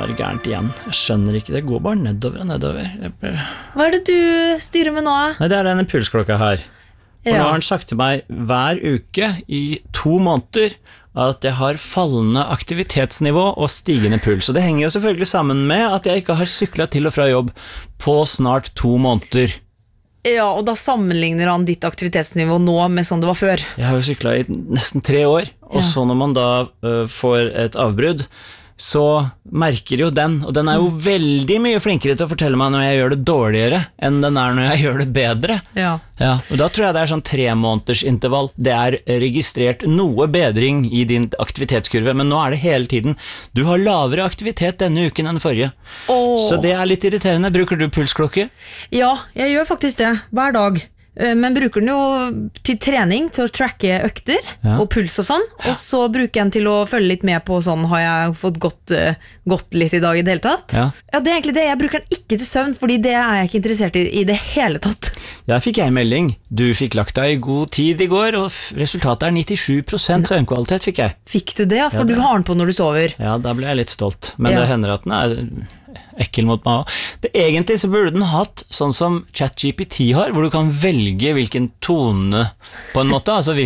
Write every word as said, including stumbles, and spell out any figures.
bare gærent igjen. Jeg skjønner ikke, det går bare nedover og nedover. Jeg... Hva er det du styrer med nå? Nei, det er denne pulsklokka her. For Ja. nå har han sagt til meg hver uke i to måneder at jeg har fallende aktivitetsnivå og stigende puls. Og det henger jo selvfølgelig sammen med at jeg ikke har syklet til og fra jobb på snart to måneder. Ja, og da sammenligner han ditt aktivitetsnivå nå med sånn det var før. Jeg har jo syklet i nesten tre år, og Ja. så når man da uh, får et avbrudd, så merker jo den, og den er jo veldig mye flinkere til å fortelle meg når jeg gjør det dårligere enn den er når jeg gjør det bedre. Ja. Ja, og da tror jeg det er sånn tre måneders intervall. Det er registrert noe bedring i din aktivitetskurve, men nå er det hele tiden. Du har lavere aktivitet denne uken enn forrige. Åh. Så det er litt irriterende. Bruker du pulsklokke? Ja, jeg gjør faktisk det, hver dag. Eh, Men bruker den jo til trening, til å tracke økter Ja. og puls og sånn. Og så bruker jeg den til å følge litt med på sånn, har jeg fått gått, eh, gått litt i dag i det hele tatt? Ja. Ja, det er egentlig det. Jeg bruker den ikke til søvn, fordi det er jeg ikke interessert i i det hele tatt. Der fikk jeg melding. Du fikk lagt deg i god tid i går, og f- resultatet er nittisju prosent søvnkvalitet, fikk jeg. Fikk du det? For Ja, det- du har den på når du sover. Ja, da ble jeg litt stolt. Men Ja. det hender at den er ekkel mot meg også. Det, egentlig så burde den hatt sånn som ChatGPT har, hvor du kan velge hvilken tone, på en måte, altså